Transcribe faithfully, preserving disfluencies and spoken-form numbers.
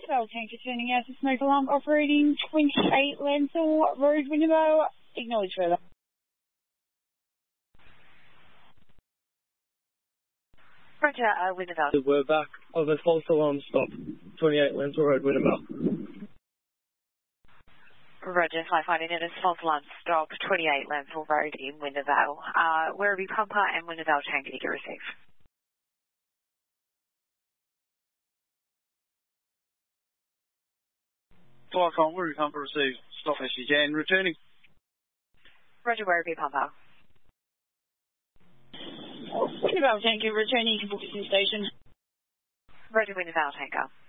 Wintervale tanker turning out to smoke alarm operating twenty-eight Lansell Road, Wintervale. Acknowledge further. Roger, uh, Wintervale. We're back of a false alarm stop, twenty-eight Lansell Road, Wintervale. Roger, five finding it as false alarm stop, twenty-eight Lansell Road in Wintervale. Uh, Werribee Pumper and Wintervale tanker to receive. Five on Werribee Pumper received. Stop message and returning. Roger, Werribee Pumper. Wintervale tanker returning to Buxton Station. Roger, Wintervale tanker.